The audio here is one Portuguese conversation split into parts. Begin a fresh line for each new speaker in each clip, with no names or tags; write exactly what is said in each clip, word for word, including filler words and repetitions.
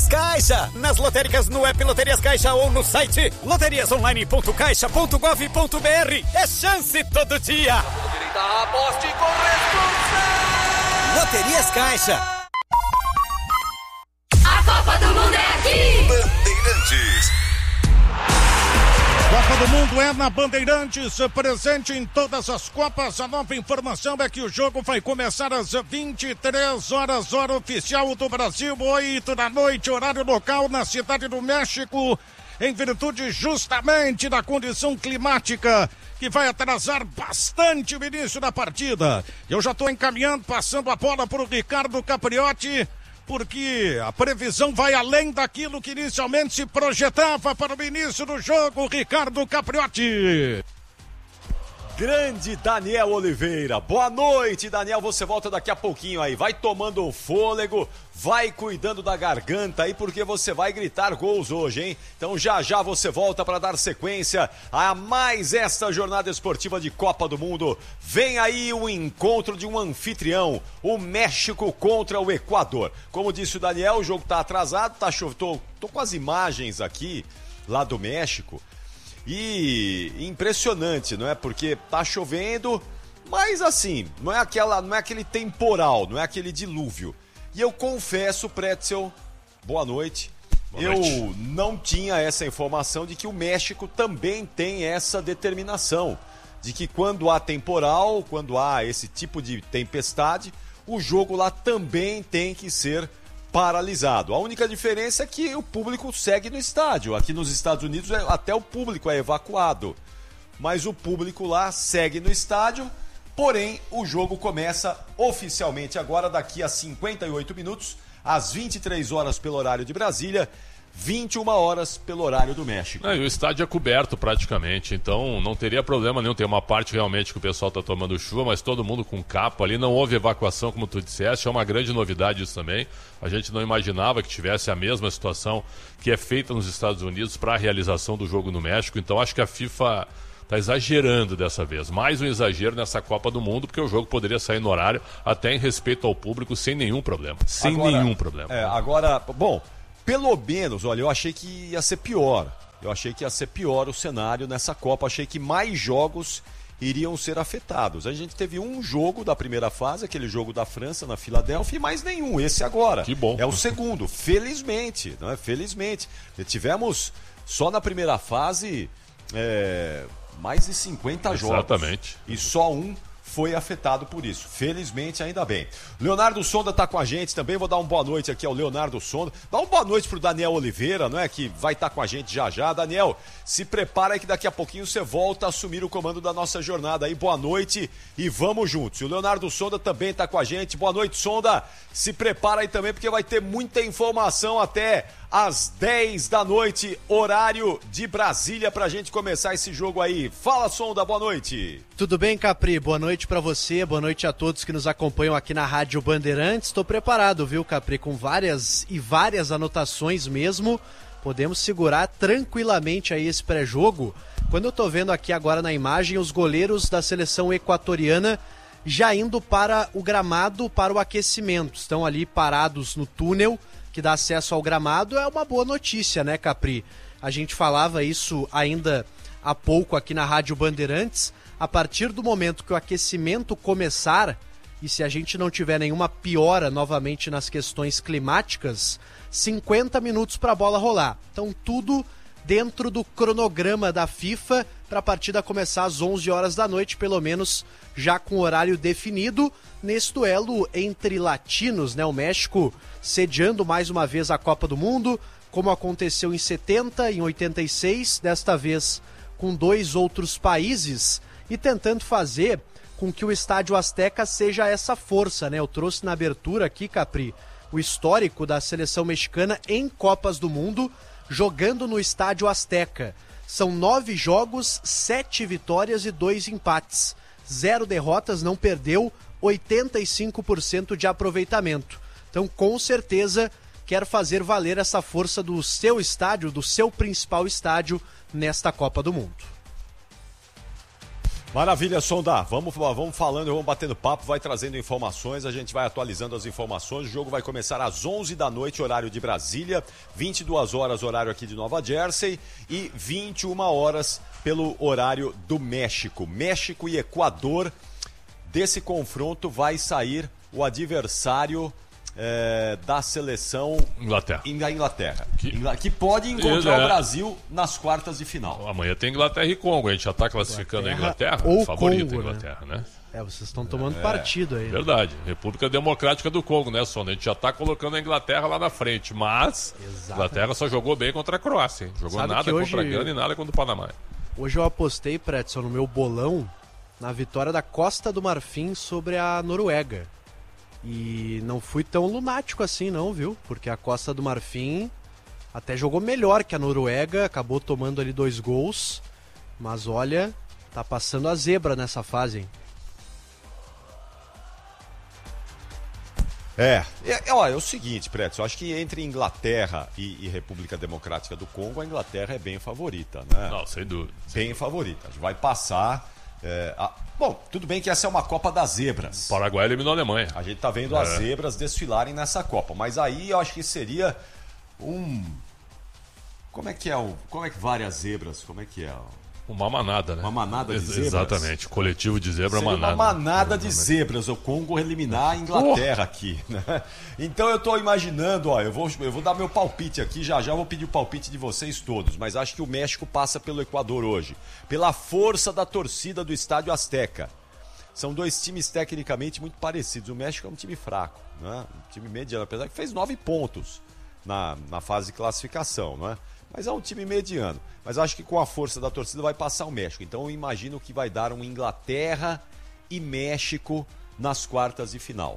Caixa. Nas lotéricas, no app Loterias Caixa ou no site loterias online ponto caixa ponto gov ponto br. É chance todo dia.
Aposte com responsabilidade.
Loterias Caixa.
A Copa do Mundo é aqui.
Bandeirantes.
Copa do Mundo é na Bandeirantes, presente em todas as Copas. A nova informação é que o jogo vai começar às vinte e três horas, hora oficial do Brasil, oito da noite, horário local na Cidade do México, em virtude justamente da condição climática que vai atrasar bastante o início da partida. Eu já estou encaminhando, passando a bola para o Ricardo Capriotti, porque a previsão vai além daquilo que inicialmente se projetava para o início do jogo. Ricardo Capriotti.
Grande Daniel Oliveira, boa noite, Daniel, você volta daqui a pouquinho aí, vai tomando fôlego, vai cuidando da garganta aí, porque você vai gritar gols hoje, hein? Então já já você volta para dar sequência a mais esta jornada esportiva de Copa do Mundo. Vem aí o encontro de um anfitrião, o México contra o Equador. Como disse o Daniel, o jogo tá atrasado, tá chovendo, tô, tô com as imagens aqui, lá do México. E impressionante, não é? Porque tá chovendo, mas assim, não é aquela, não é aquele temporal, não é aquele dilúvio. E eu confesso, Pretzel, boa noite, boa eu noite. Não tinha essa informação de que o México também tem essa determinação, de que quando há temporal, quando há esse tipo de tempestade, o jogo lá também tem que ser paralisado. A única diferença é que o público segue no estádio. Aqui nos Estados Unidos até o público é evacuado, mas o público lá segue no estádio. Porém, o jogo começa oficialmente agora daqui a cinquenta e oito minutos, às vinte e três horas pelo horário de Brasília, vinte e uma horas pelo horário do México.
É, e o estádio é coberto praticamente, então não teria problema nenhum. Tem uma parte realmente que o pessoal está tomando chuva, mas todo mundo com capa ali, não houve evacuação, como tu disseste, é uma grande novidade isso também. A gente não imaginava que tivesse a mesma situação que é feita nos Estados Unidos para a realização do jogo no México, então acho que a FIFA está exagerando dessa vez, mais um exagero nessa Copa do Mundo, porque o jogo poderia sair no horário, até em respeito ao público, sem nenhum problema, sem agora, nenhum problema.
É, agora, bom... Pelo menos, olha, eu achei que ia ser pior. Eu achei que ia ser pior o cenário nessa Copa. Achei que mais jogos iriam ser afetados. A gente teve um jogo da primeira fase, aquele jogo da França na Filadélfia, e mais nenhum. Esse agora.
Que bom.
É o segundo. Felizmente, não é? Felizmente. Tivemos só na primeira fase é, mais de cinquenta jogos.
Exatamente.
E só um foi afetado por isso. Felizmente, ainda bem. Leonardo Sonda está com a gente também. Vou dar uma boa noite aqui ao Leonardo Sonda. Dá uma boa noite pro Daniel Oliveira, não é? Que vai estar tá com a gente já já. Daniel, se prepara aí que daqui a pouquinho você volta a assumir o comando da nossa jornada aí. Boa noite e vamos juntos. E o Leonardo Sonda também está com a gente. Boa noite, Sonda. Se prepara aí também porque vai ter muita informação até às dez da noite, horário de Brasília, pra gente começar esse jogo aí. Fala, Sonda, boa noite.
Tudo bem, Capri? Boa noite pra você, boa noite a todos que nos acompanham aqui na Rádio Bandeirantes. Estou preparado, viu, Capri? Com várias e várias anotações mesmo. Podemos segurar tranquilamente aí esse pré-jogo. Quando eu tô vendo aqui agora na imagem os goleiros da seleção equatoriana já indo para o gramado, para o aquecimento. Estão ali parados no túnel que dá acesso ao gramado. É uma boa notícia, né, Capri? A gente falava isso ainda há pouco aqui na Rádio Bandeirantes. A partir do momento que o aquecimento começar, e se a gente não tiver nenhuma piora novamente nas questões climáticas, cinquenta minutos para a bola rolar. Então tudo dentro do cronograma da FIFA para a partida começar às onze horas da noite, pelo menos já com horário definido, nesse duelo entre latinos, né? O México sediando mais uma vez a Copa do Mundo, como aconteceu em setenta, em oitenta e seis, desta vez com dois outros países, e tentando fazer com que o Estádio Azteca seja essa força, né? Eu trouxe na abertura aqui, Capri, o histórico da seleção mexicana em Copas do Mundo, jogando no Estádio Azteca. São nove jogos, sete vitórias e dois empates. Zero derrotas, não perdeu, oitenta e cinco por cento de aproveitamento. Então, com certeza, quer fazer valer essa força do seu estádio, do seu principal estádio, nesta Copa do Mundo.
Maravilha, Sonda. Vamos, vamos falando, vamos batendo papo, vai trazendo informações, a gente vai atualizando as informações. O jogo vai começar às onze da noite, horário de Brasília, vinte e duas horas, horário aqui de Nova Jersey, e vinte e uma horas pelo horário do México. México e Equador. Desse confronto vai sair o adversário é, da seleção
Inglaterra.
da Inglaterra,
que,
que pode encontrar
é.
o Brasil nas quartas de final.
Amanhã tem Inglaterra e Congo, a gente já está classificando Inglaterra, a Inglaterra,
ou
favorita
Congo,
a Inglaterra, né? né?
É, vocês estão tomando
é,
partido aí.
Verdade, República Democrática do Congo, né, Sônia? A gente já está colocando a Inglaterra lá na frente, mas a Inglaterra só jogou bem contra a Croácia, hein? Jogou
Sabe
nada
hoje...
contra a Gana e nada contra o Panamá.
Hoje eu apostei, Pretzel, no meu bolão, na vitória da Costa do Marfim sobre a Noruega. E não fui tão lunático assim não, viu? Porque a Costa do Marfim até jogou melhor que a Noruega, acabou tomando ali dois gols. Mas olha, tá passando a zebra nessa fase, hein?
É, é, ó, é o seguinte, Pretzel, eu acho que entre Inglaterra e, e República Democrática do Congo, a Inglaterra é bem favorita, né?
Não, sem dúvida.
Bem
sem
favorita, a gente vai passar... É, a... Bom, tudo bem que essa é uma Copa das Zebras.
O Paraguai eliminou a Alemanha.
A gente tá vendo
é.
as zebras desfilarem nessa Copa, mas aí eu acho que seria um... Como é que é o... Como é que várias zebras, como é que é?
Uma manada, né?
Uma manada de
Ex
zebras.
Exatamente, coletivo de zebra,
seria
manada.
uma manada de zebras, o Congo eliminar a Inglaterra aqui, né? Então eu tô imaginando, ó, eu vou, eu vou dar meu palpite aqui, já já eu vou pedir o palpite de vocês todos, mas acho que o México passa pelo Equador hoje, pela força da torcida do Estádio Azteca. São dois times tecnicamente muito parecidos, o México é um time fraco, né? Um time mediano, apesar que fez nove pontos na, na fase de classificação, não é? Mas é um time mediano. Mas acho que com a força da torcida vai passar o México. Então eu imagino que vai dar um Inglaterra e México nas quartas de final.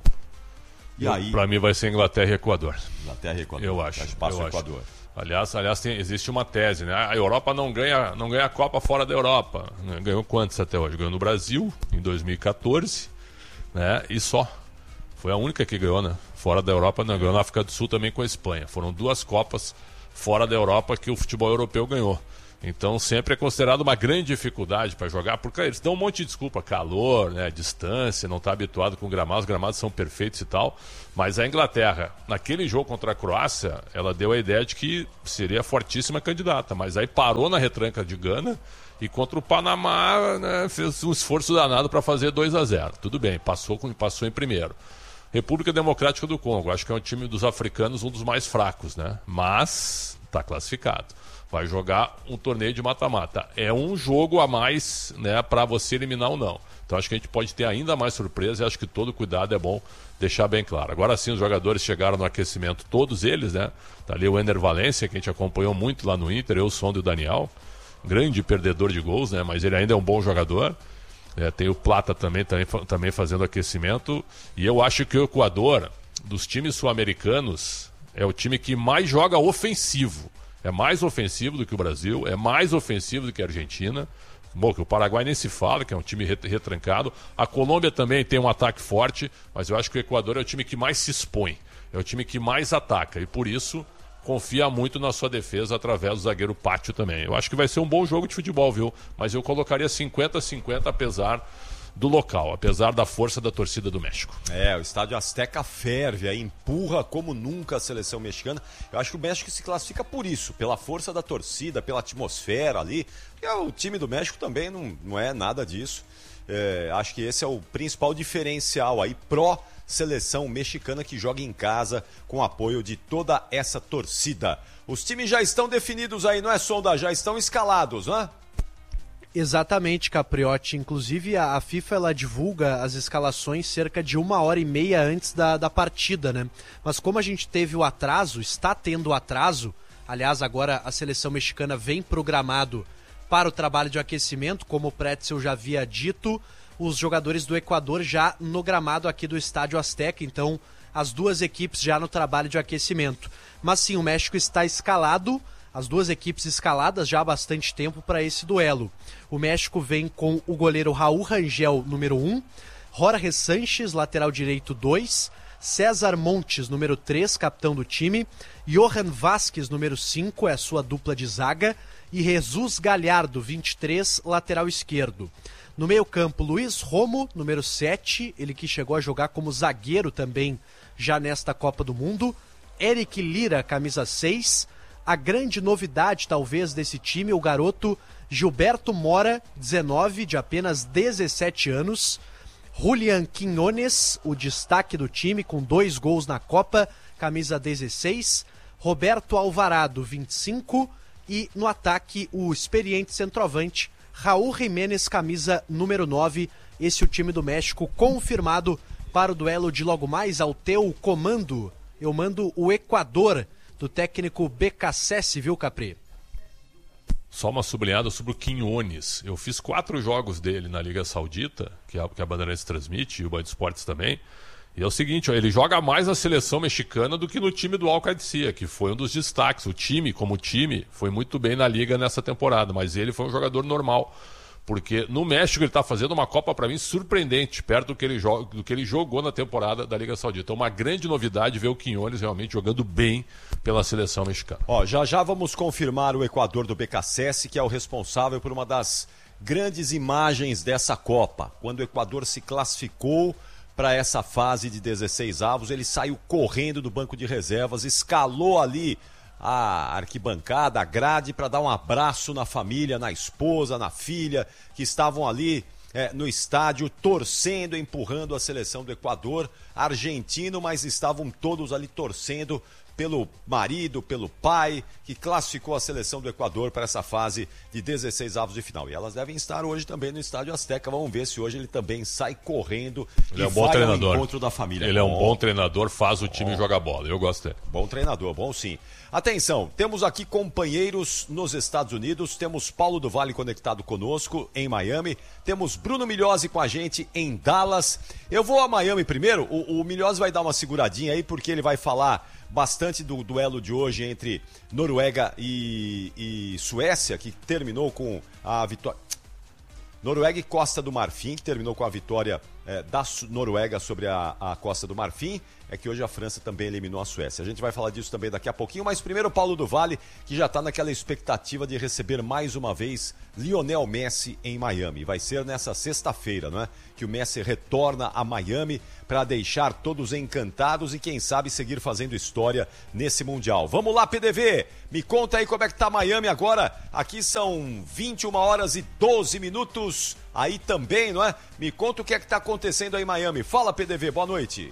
E
eu,
aí...
Pra mim vai ser Inglaterra e Equador.
Inglaterra e Equador.
Eu acho.
acho que passa
eu
o Equador.
Acho. Aliás, aliás tem, existe uma tese, né? A Europa não ganha, não ganha a Copa fora da Europa. Ganhou quantos até hoje? Ganhou no Brasil, em dois mil e catorze, né? E só. Foi a única que ganhou, né? Fora da Europa, não ganhou na África do Sul também com a Espanha. Foram duas Copas fora da Europa que o futebol europeu ganhou. Então sempre é considerado uma grande dificuldade para jogar, porque eles dão um monte de desculpa, calor, né, distância, não está habituado com gramados, os gramados são perfeitos e tal, mas a Inglaterra, naquele jogo contra a Croácia, ela deu a ideia de que seria fortíssima candidata, mas aí parou na retranca de Gana e contra o Panamá, né, fez um esforço danado para fazer dois a zero. Tudo bem, passou, passou em primeiro. República Democrática do Congo, acho que é um time dos africanos, um dos mais fracos, né? Mas está classificado. Vai jogar um torneio de mata-mata. É um jogo a mais, né, para você eliminar ou não. Então acho que a gente pode ter ainda mais surpresa e acho que todo cuidado é bom deixar bem claro. Agora sim, os jogadores chegaram no aquecimento, todos eles, né? Tá ali o Ener Valencia, que a gente acompanhou muito lá no Inter, eu, o Som e o Daniel. Grande perdedor de gols, né? Mas ele ainda é um bom jogador. É, tem o Plata também, também, também fazendo aquecimento. E eu acho que o Equador, dos times sul-americanos, é o time que mais joga ofensivo. É mais ofensivo do que o Brasil, é mais ofensivo do que a Argentina. Bom, que o Paraguai nem se fala, que é um time retrancado. A Colômbia também tem um ataque forte, mas eu acho que o Equador é o time que mais se expõe. É o time que mais ataca. E por isso confia muito na sua defesa através do zagueiro Pátio também. Eu acho que vai ser um bom jogo de futebol, viu? Mas eu colocaria cinquenta a cinquenta apesar do local, apesar da força da torcida do México.
É, o Estádio Azteca ferve, aí empurra como nunca a seleção mexicana. Eu acho que o México se classifica por isso, pela força da torcida, pela atmosfera ali. E o time do México também não, não é nada disso. É, acho que esse é o principal diferencial aí pró seleção mexicana que joga em casa com o apoio de toda essa torcida. Os times já estão definidos aí, não é, Sonda? Já estão escalados, não é?
Exatamente, Capriotti. Inclusive a, a FIFA ela divulga as escalações cerca de uma hora e meia antes da, da partida, né? Mas como a gente teve o atraso, está tendo o atraso, aliás, agora a seleção mexicana vem programado para o trabalho de aquecimento, como o Pretzel já havia dito, os jogadores do Equador já no gramado aqui do Estádio Azteca, então as duas equipes já no trabalho de aquecimento. Mas sim, o México está escalado, as duas equipes escaladas já há bastante tempo para esse duelo. O México vem com o goleiro Raul Rangel, número um, Jorge Sanches, lateral direito dois, César Montes, número três, capitão do time. Johan Vasquez, número cinco, é a sua dupla de zaga. E Jesus Galhardo, vinte e três, lateral esquerdo. No meio-campo, Luiz Romo, número sete, ele que chegou a jogar como zagueiro também já nesta Copa do Mundo. Eric Lira, camisa seis. A grande novidade, talvez, desse time, o garoto Gilberto Mora, dezenove, de apenas dezessete anos. Julian Quinones, o destaque do time, com dois gols na Copa, camisa dezesseis. Roberto Alvarado, vinte e cinco. E no ataque, o experiente centroavante Raul Jiménez, camisa número nove. Esse é o time do México confirmado para o duelo de logo mais. Ao teu comando, eu mando o Equador do técnico Beccacece, viu, Capri?
Só uma sublinhada sobre o Quinones. Eu fiz quatro jogos dele na Liga Saudita, que a, que a Bandeirantes transmite, e o Band Esportes também. E é o seguinte, ó, ele joga mais na seleção mexicana do que no time do Al-Qadsia, que foi um dos destaques. O time, como time, foi muito bem na Liga nessa temporada, mas ele foi um jogador normal. Porque no México ele está fazendo uma Copa, para mim, surpreendente, perto do que, ele joga, do que ele jogou na temporada da Liga Saudita. Então, uma grande novidade ver o Quinones realmente jogando bem pela seleção mexicana.
Ó, já já vamos confirmar o Equador do Beccacece, que é o responsável por uma das grandes imagens dessa Copa. Quando o Equador se classificou para essa fase de dezesseis avos, ele saiu correndo do banco de reservas, escalou ali a arquibancada, a grade, para dar um abraço na família, na esposa, na filha, que estavam ali é, no estádio, torcendo, empurrando a seleção do Equador, argentino, mas estavam todos ali torcendo pelo marido, pelo pai, que classificou a seleção do Equador para essa fase de dezesseis avos de final. E elas devem estar hoje também no Estádio Azteca. Vamos ver se hoje ele também sai correndo
ele
e
é um bom
vai
treinador.
ao encontro da família.
Ele é um
bom,
bom treinador, faz o time
bom.
jogar bola. Eu gosto dele.
Bom treinador, bom sim. Atenção, temos aqui companheiros nos Estados Unidos, temos Paulo do Vale conectado conosco em Miami, temos Bruno Milhozzi com a gente em Dallas. Eu vou a Miami primeiro, o, o Milhozzi vai dar uma seguradinha aí, porque ele vai falar bastante do duelo de hoje entre Noruega e, e Suécia, que terminou com a vitória... Noruega e Costa do Marfim, que terminou com a vitória é, da Noruega sobre a, a Costa do Marfim. É que hoje a França também eliminou a Suécia. A gente vai falar disso também daqui a pouquinho, mas primeiro o Paulo do Vale, que já está naquela expectativa de receber mais uma vez Lionel Messi em Miami. Vai ser nessa sexta-feira, não é? Que o Messi retorna a Miami para deixar todos encantados e quem sabe seguir fazendo história nesse Mundial. Vamos lá, P D V! Me conta aí como é que tá Miami agora. Aqui são vinte e uma horas e doze minutos. Aí também, não é? Me conta o que é que tá acontecendo aí em Miami. Fala, P D V, boa noite.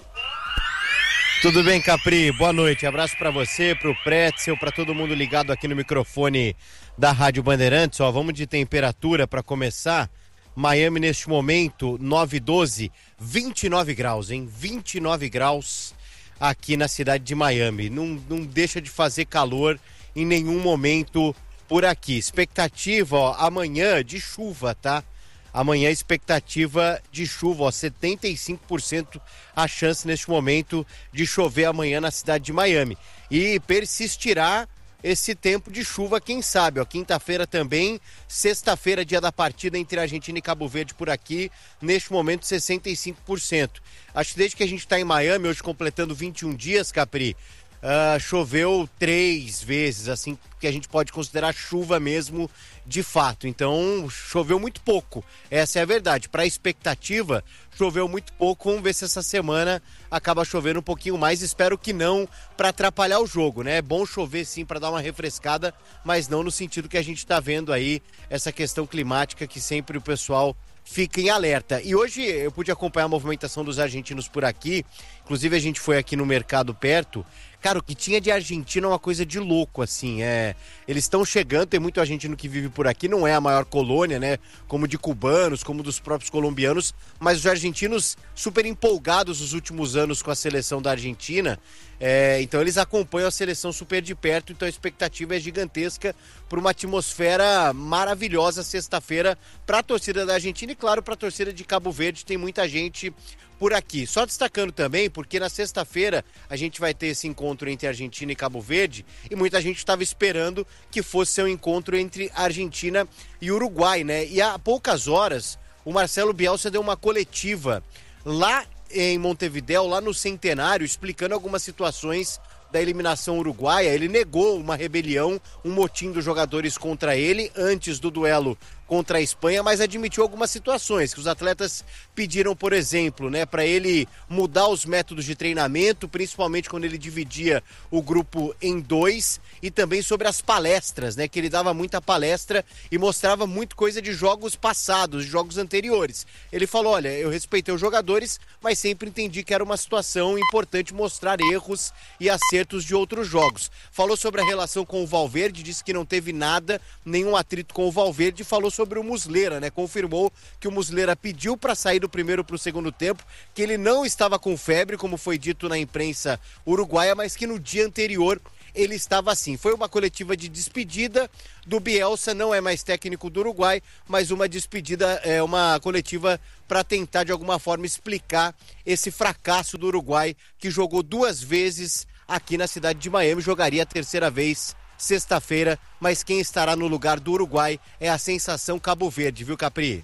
Tudo bem, Capri? Boa noite. Abraço pra você, pro Pretzel, pra todo mundo ligado aqui no microfone da Rádio Bandeirantes. Ó, vamos de temperatura pra começar. Miami neste momento, nove e doze, vinte e nove graus, hein? vinte e nove graus aqui na cidade de Miami. Não, não deixa de fazer calor em nenhum momento por aqui. Expectativa, ó, amanhã de chuva, tá? Amanhã expectativa de chuva, ó, setenta e cinco por cento a chance neste momento de chover amanhã na cidade de Miami. E persistirá esse tempo de chuva, quem sabe, ó, quinta-feira também, sexta-feira, dia da partida entre Argentina e Cabo Verde por aqui, neste momento sessenta e cinco por cento. Acho que desde que a gente está em Miami, hoje completando vinte e um dias, Capri, Uh, choveu três vezes, assim, que a gente pode considerar chuva mesmo de fato. Então, choveu muito pouco, essa é a verdade. Para a expectativa, choveu muito pouco. Vamos ver se essa semana acaba chovendo um pouquinho mais. Espero que não, para atrapalhar o jogo, né? É bom chover sim para dar uma refrescada, mas não no sentido que a gente está vendo aí, essa questão climática que sempre o pessoal fica em alerta. E hoje eu pude acompanhar a movimentação dos argentinos por aqui, inclusive a gente foi aqui no mercado perto. Cara, o que tinha de argentino é uma coisa de louco, assim, é... Eles estão chegando, tem muito argentino que vive por aqui, não é a maior colônia, né, como de cubanos, como dos próprios colombianos, mas os argentinos super empolgados nos últimos anos com a seleção da Argentina, é... então eles acompanham a seleção super de perto, então a expectativa é gigantesca por uma atmosfera maravilhosa sexta-feira para a torcida da Argentina e, claro, para a torcida de Cabo Verde, tem muita gente por aqui. Só destacando também, porque na sexta-feira a gente vai ter esse encontro entre Argentina e Cabo Verde e muita gente estava esperando que fosse ser um encontro entre Argentina e Uruguai, né? E há poucas horas o Marcelo Bielsa deu uma coletiva lá em Montevidéu, lá no Centenário, explicando algumas situações da eliminação uruguaia. Ele negou uma rebelião, um motim dos jogadores contra ele antes do duelo contra a Espanha, mas admitiu algumas situações que os atletas pediram, por exemplo, né, para ele mudar os métodos de treinamento, principalmente quando ele dividia o grupo em dois, e também sobre as palestras, né, que ele dava muita palestra e mostrava muito coisa de jogos passados, de jogos anteriores. Ele falou, olha, eu respeitei os jogadores, mas sempre entendi que era uma situação importante mostrar erros e acertos de outros jogos. Falou sobre a relação com o Valverde, disse que não teve nada, nenhum atrito com o Valverde, falou sobre sobre o Muslera, né? Confirmou que o Muslera pediu para sair do primeiro para o segundo tempo, que ele não estava com febre, como foi dito na imprensa uruguaia, mas que no dia anterior ele estava assim. Foi uma coletiva de despedida do Bielsa, não é mais técnico do Uruguai, mas uma despedida, é uma coletiva para tentar de alguma forma explicar esse fracasso do Uruguai, que jogou duas vezes aqui na cidade de Miami, jogaria a terceira vez sexta-feira, mas quem estará no lugar do Uruguai é a sensação Cabo Verde, viu, Capri?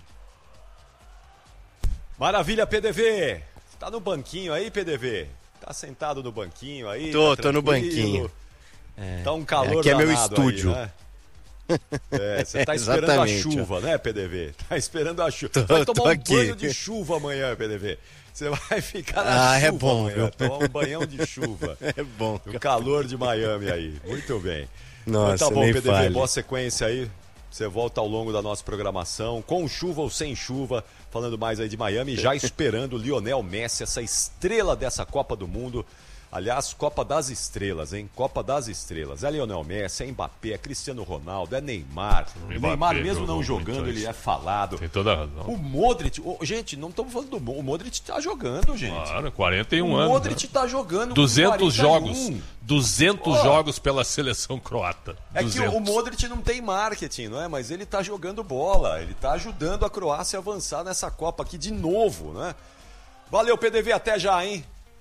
Maravilha, P D V! Tá no banquinho aí, P D V? Tá sentado no banquinho aí?
Tô,
tá
tô no banquinho. É,
tá um calor
aqui é meu estúdio.
Aí, né? É, você tá esperando a chuva, né, P D V? Tá esperando a chuva.
Tô,
vai tomar um
aqui.
banho de chuva amanhã, P D V. Você vai ficar na
ah,
chuva
é bom,
amanhã,
viu?
tomar um banhão de chuva.
É bom.
O calor de Miami aí. Muito bem.
Nossa,
então, tá bom,
nem
P D V,
fale.
boa sequência aí. Você volta ao longo da nossa programação, com chuva ou sem chuva, falando mais aí de Miami, já esperando o Lionel Messi, essa estrela dessa Copa do Mundo. Aliás, Copa das Estrelas, hein? Copa das Estrelas. É Lionel Messi, é Mbappé, é Cristiano Ronaldo, é Neymar. O
Mbappé
Neymar, mesmo
jogou
não jogando,
muito,
ele é falado.
Tem toda a razão.
O Modric, oh, gente, não estamos falando do Modric, o Modric tá jogando, gente.
Claro, quarenta e um
o
anos.
O Modric
né?
tá jogando
duzentos
quarenta e um.
jogos. duzentos oh. jogos pela seleção croata.
É
duzentos.
que o Modric não tem marketing, não é? Mas ele tá jogando bola, ele tá ajudando a Croácia a avançar nessa Copa aqui de novo, né? Valeu, P D V, até já, hein?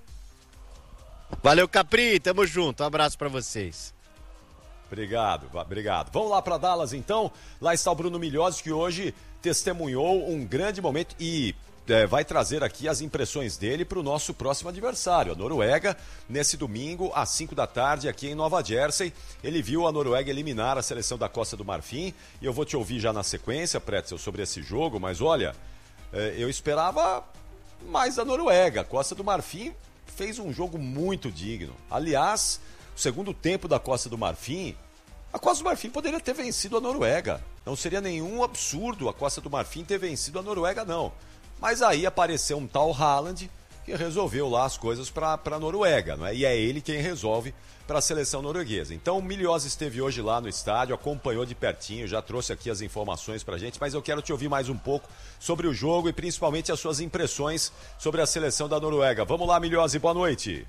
Valeu, Capri, tamo junto, um abraço pra vocês.
Obrigado, obrigado. Vamos lá para Dallas então, lá está o Bruno Milhozzi, que hoje testemunhou um grande momento e é, vai trazer aqui as impressões dele para o nosso próximo adversário, a Noruega, nesse domingo às cinco da tarde aqui em Nova Jersey. Ele viu a Noruega eliminar a seleção da Costa do Marfim e eu vou te ouvir já na sequência, Pretzel, sobre esse jogo, mas olha, é, eu esperava mais da Noruega. A Costa do Marfim fez um jogo muito digno. Aliás, o segundo tempo da Costa do Marfim, a Costa do Marfim poderia ter vencido a Noruega. Não seria nenhum absurdo a Costa do Marfim ter vencido a Noruega, não. Mas aí apareceu um tal Haaland que resolveu lá as coisas para a Noruega, não é? E é ele quem resolve para a seleção norueguesa. Então o Milhozzi esteve hoje lá no estádio, acompanhou de pertinho, já trouxe aqui as informações para a gente, mas eu quero te ouvir mais um pouco sobre o jogo e principalmente as suas impressões sobre a seleção da Noruega. Vamos lá, Milhozzi, boa noite.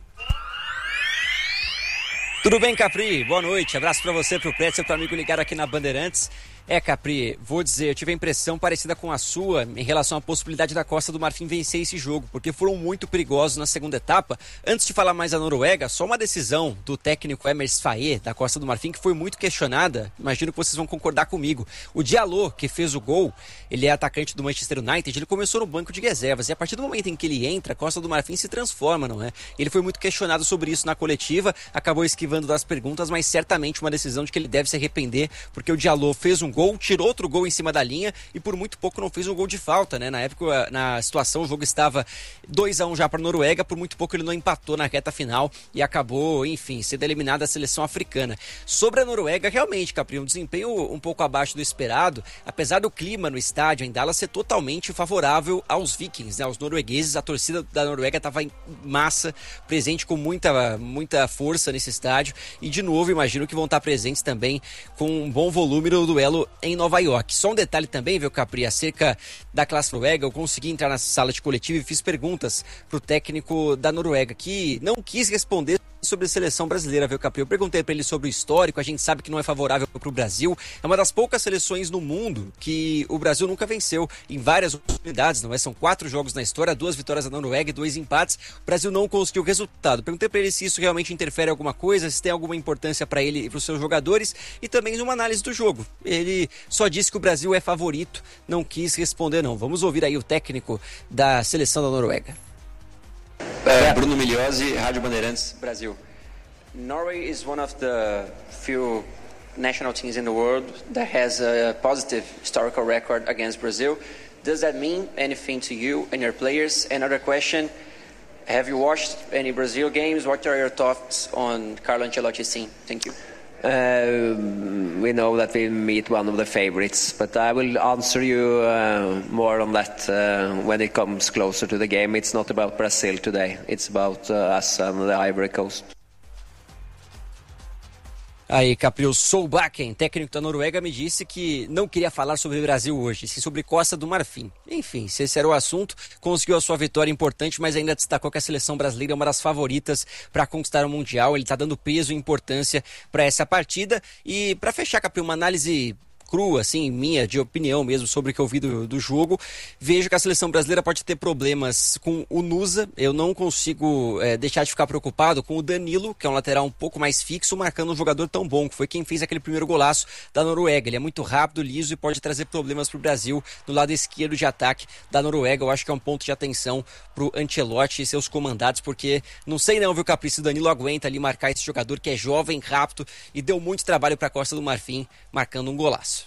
Tudo bem, Capri? Boa noite. Abraço para você, pro Pretzel, pro amigo ligado aqui na Bandeirantes. É, Capri, vou dizer, eu tive a impressão parecida com a sua em relação à possibilidade da Costa do Marfim vencer esse jogo, porque foram muito perigosos na segunda etapa. Antes de falar mais da Noruega, só uma decisão do técnico Emers Faye, da Costa do Marfim, que foi muito questionada, imagino que vocês vão concordar comigo. O Diallo, que fez o gol, ele é atacante do Manchester United, ele começou no banco de reservas, e a partir do momento em que ele entra, a Costa do Marfim se transforma, não é? Ele foi muito questionado sobre isso na coletiva, acabou esquivando das perguntas, mas certamente uma decisão de que ele deve se arrepender, porque o Diallo fez um gol, tirou outro gol em cima da linha e por muito pouco não fez um gol de falta, né? Na época, na situação, o jogo estava dois a um já para a Noruega, por muito pouco ele não empatou na reta final e acabou, enfim, sendo eliminada a seleção africana. Sobre a Noruega, realmente, Capri, um desempenho um pouco abaixo do esperado, apesar do clima no estádio em Dallas ser totalmente favorável aos vikings, né? Aos noruegueses. A torcida da Noruega estava em massa, presente com muita, muita força nesse estádio e, de novo, imagino que vão estar presentes também com um bom volume no duelo em Nova York. Só um detalhe também, viu, Capri, acerca da classe Noruega, eu consegui entrar na sala de coletiva e fiz perguntas pro técnico da Noruega, que não quis responder sobre a seleção brasileira, viu, Capri? Eu perguntei para ele sobre o histórico, a gente sabe que não é favorável para o Brasil, é uma das poucas seleções no mundo que o Brasil nunca venceu em várias oportunidades, não é? São quatro jogos na história, duas vitórias da Noruega e dois empates, o Brasil não conseguiu o resultado. Perguntei para ele se isso realmente interfere em alguma coisa, se tem alguma importância para ele e para os seus jogadores, e também uma análise do jogo. Ele só disse que o Brasil é favorito, não quis responder não. Vamos ouvir aí o técnico da seleção da Noruega.
Uh, Bruno Migliozzi, Rádio Bandeirantes, Brasil. Norway is one of the few national teams in the world that has a positive historical record against Brazil. Does that mean anything to you and your players? Another question, have you watched any Brazil games? What are your thoughts on Carlo Ancelotti's team? Thank you.
Uh, we know that we meet one of the favorites, but I will answer you uh, more on that uh, when it comes closer to the game. It's not about Brazil today, it's about uh, us and the Ivory Coast.
Aí, Capri, o Solbakken, técnico da Noruega, me disse que não queria falar sobre o Brasil hoje, sim sobre Costa do Marfim. Enfim, se esse era o assunto, conseguiu a sua vitória importante, mas ainda destacou que a seleção brasileira é uma das favoritas para conquistar o Mundial. Ele está dando peso e importância para essa partida. E para fechar, Capri, uma análise crua, assim, minha, de opinião mesmo, sobre o que eu vi do, do jogo, vejo que a seleção brasileira pode ter problemas com o Nusa. Eu não consigo é, deixar de ficar preocupado com o Danilo, que é um lateral um pouco mais fixo, marcando um jogador tão bom, que foi quem fez aquele primeiro golaço da Noruega. Ele é muito rápido, liso e pode trazer problemas para o Brasil no lado esquerdo de ataque da Noruega. Eu acho que é um ponto de atenção para o Ancelotti e seus comandados, porque não sei não, viu, Capricho, o Danilo aguenta ali marcar esse jogador que é jovem, rápido e deu muito trabalho para a Costa do Marfim, marcando um golaço.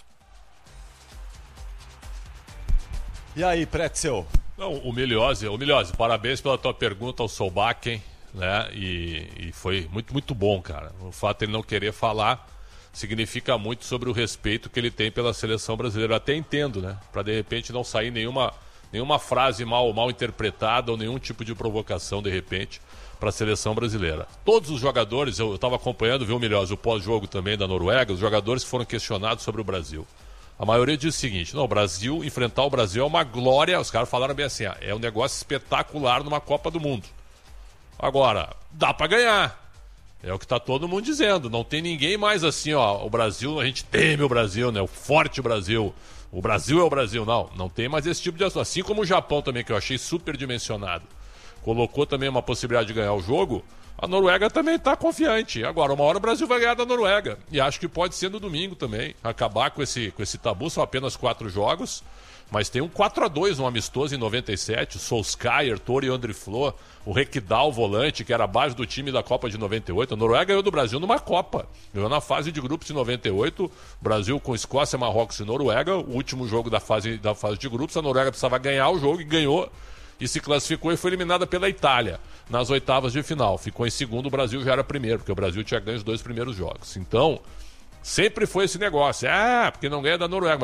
E aí, Pretzel?
Não, o Migliozzi, o Migliozzi, parabéns pela tua pergunta ao Solbakken, né? E, e foi muito, muito bom, cara. O fato de ele não querer falar significa muito sobre o respeito que ele tem pela seleção brasileira. Eu até entendo, né? Para de repente não sair nenhuma, nenhuma frase mal, mal interpretada ou nenhum tipo de provocação, de repente, para a seleção brasileira. Todos os jogadores, eu estava acompanhando, viu, Migliozzi, o pós-jogo também da Noruega, os jogadores foram questionados sobre o Brasil. A maioria diz o seguinte: não, o Brasil, enfrentar o Brasil é uma glória. Os caras falaram bem assim, ah, é um negócio espetacular numa Copa do Mundo. Agora, dá pra ganhar. É o que tá todo mundo dizendo. Não tem ninguém mais assim, ó, o Brasil, a gente teme o Brasil, né? O forte Brasil. O Brasil é o Brasil. Não, não tem mais esse tipo de assunto. Assim como o Japão também, que eu achei super dimensionado, colocou também uma possibilidade de ganhar o jogo. A Noruega também está confiante. Agora, uma hora o Brasil vai ganhar da Noruega. E acho que pode ser no domingo também. Acabar com esse, com esse tabu. São apenas quatro jogos. Mas tem um quatro a dois no amistoso em noventa e sete. O Solskjaer, Tore Andreflo, o Rekdal, volante, que era a base do time da Copa de noventa e oito. A Noruega ganhou do Brasil numa Copa. Ganhou na fase de grupos de noventa e oito. Brasil com Escócia, Marrocos e Noruega. O último jogo da fase, da fase de grupos. A Noruega precisava ganhar o jogo e ganhou. E se classificou e foi eliminada pela Itália nas oitavas de final. Ficou em segundo, o Brasil já era primeiro, porque o Brasil tinha ganho os dois primeiros jogos. Então, sempre foi esse negócio. Ah, porque não ganha da Noruega.